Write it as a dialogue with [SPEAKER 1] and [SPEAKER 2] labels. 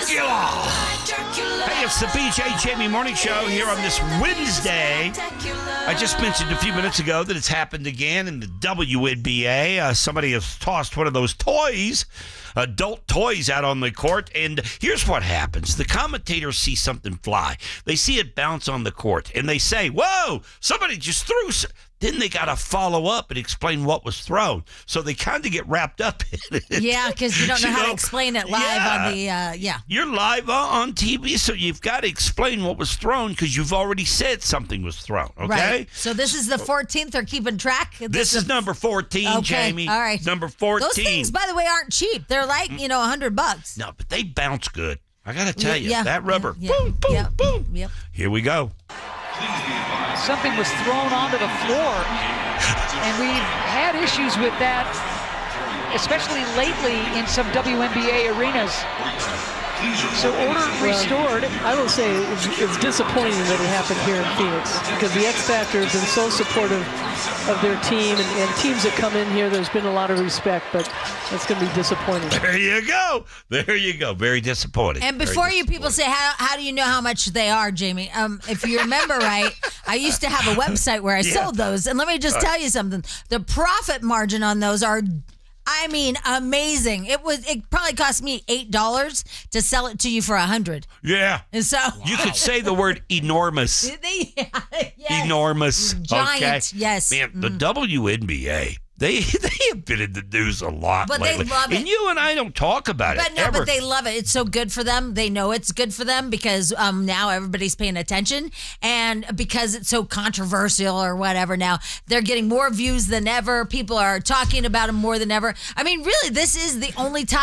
[SPEAKER 1] Dracula. Hey, it's the BJ Jamie Morning Show here on this Wednesday. I just mentioned a few minutes ago that it's happened again in the WNBA. Somebody has tossed one of those toys, adult toys, out on the court. And here's what happens. The commentators see something fly. They see it bounce on the court. And they say, whoa, somebody just threw... Then they got to follow up and explain what was thrown. So they kind of get wrapped up in it.
[SPEAKER 2] Yeah, because you don't know how to explain it live on the,
[SPEAKER 1] You're live on TV, so you've got to explain what was thrown because you've already said something was thrown, okay?
[SPEAKER 2] Right. So this is the 14th. They're keeping track?
[SPEAKER 1] This is number 14,
[SPEAKER 2] okay.
[SPEAKER 1] Jamie.
[SPEAKER 2] All right.
[SPEAKER 1] Number 14.
[SPEAKER 2] Those things, by the way, aren't cheap. They're like, $100.
[SPEAKER 1] No, but they bounce good. I got to tell you, that rubber,
[SPEAKER 2] yeah,
[SPEAKER 1] boom, boom,
[SPEAKER 2] yeah,
[SPEAKER 1] boom.
[SPEAKER 2] Yep.
[SPEAKER 1] Here we go.
[SPEAKER 3] Something was thrown onto the floor, and we've had issues with that, especially lately in some WNBA arenas. So order restored.
[SPEAKER 4] I will say it's disappointing that it happened here in Phoenix because the X Factor has been so supportive of their team, and teams that come in here, there's been a lot of respect, but it's going to be disappointing.
[SPEAKER 1] There you go. There you go. Very disappointing.
[SPEAKER 2] And before you people say, how do you know how much they are, Jamie? If you remember right, I used to have a website where I sold those. And let me just tell you something. The profit margin on those are... amazing. It probably cost me $8 to sell it to you for $100.
[SPEAKER 1] Yeah.
[SPEAKER 2] And so
[SPEAKER 1] you could say the word enormous.
[SPEAKER 2] Yes.
[SPEAKER 1] Enormous.
[SPEAKER 2] Giant,
[SPEAKER 1] okay?
[SPEAKER 2] yes.
[SPEAKER 1] Man, the WNBA, they have been in the news a lot
[SPEAKER 2] But
[SPEAKER 1] lately.
[SPEAKER 2] they love it.
[SPEAKER 1] And you and I don't talk about it ever.
[SPEAKER 2] But they love it. It's so good for them. They know it's good for them because now everybody's paying attention. And because it's so controversial or whatever now, they're getting more views than ever. People are talking about them more than ever. I mean, really, this is the only time